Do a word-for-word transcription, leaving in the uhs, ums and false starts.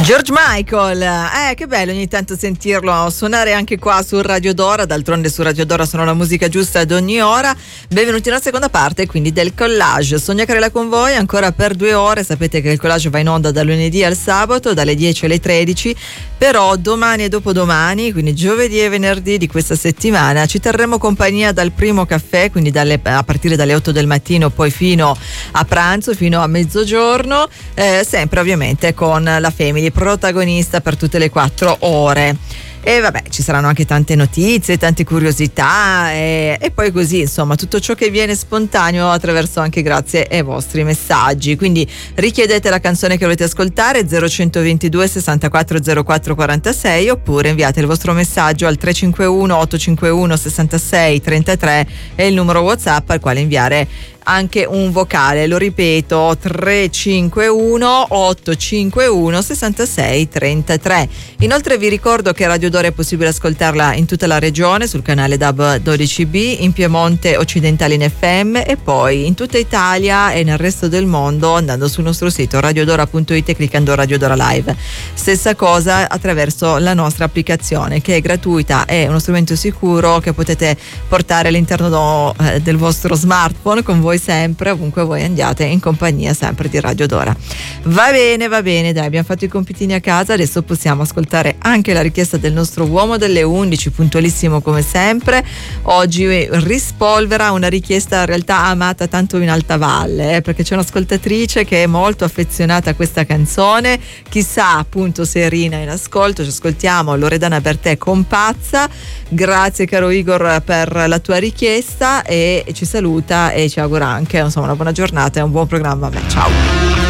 George Michael, eh che bello ogni tanto sentirlo suonare anche qua su Radio Dora, d'altronde su Radio Dora sono la musica giusta ad ogni ora. Benvenuti nella seconda parte quindi del collage. Sonia Carella con voi ancora per due ore, sapete che il collage va in onda dal lunedì al sabato dalle dieci alle tredici, però domani e dopodomani, quindi giovedì e venerdì di questa settimana, ci terremo compagnia dal primo caffè, quindi dalle, a partire dalle otto del mattino poi fino a pranzo, fino a mezzogiorno, eh, sempre ovviamente con la Family protagonista per tutte le quattro ore. E vabbè, ci saranno anche tante notizie, tante curiosità e, e poi così, insomma, tutto ciò che viene spontaneo attraverso anche grazie ai vostri messaggi. Quindi richiedete la canzone che volete ascoltare zero centoventidue sessantaquattro zero quattro quarantasei oppure inviate il vostro messaggio al tre cinque uno otto cinque uno sessantasei trentatré è il numero WhatsApp al quale inviare anche un vocale. Lo ripeto, tre cinque uno otto cinque uno sessantasei trentatré. Inoltre vi ricordo che Radio Dora è possibile ascoltarla in tutta la regione sul canale D A B dodici B, in Piemonte occidentale in F M e poi in tutta Italia e nel resto del mondo andando sul nostro sito radiodora punto it e cliccando Radio Dora Live. Stessa cosa attraverso la nostra applicazione che è gratuita, è uno strumento sicuro che potete portare all'interno do, eh, del vostro smartphone con voi sempre, ovunque voi andiate, in compagnia sempre di Radio Dora. Va bene, va bene, dai, abbiamo fatto i compitini a casa, adesso possiamo ascoltare anche la richiesta del nostro uomo delle undici, puntualissimo come sempre. Oggi rispolvera una richiesta in realtà amata tanto in Alta Valle, eh, perché c'è un'ascoltatrice che è molto affezionata a questa canzone, chissà appunto se Rina è in ascolto. Ci ascoltiamo Loredana Bertè con Pazza. Grazie caro Igor per la tua richiesta e ci saluta e ci augura anche insomma una buona giornata e un buon programma. Beh, ciao.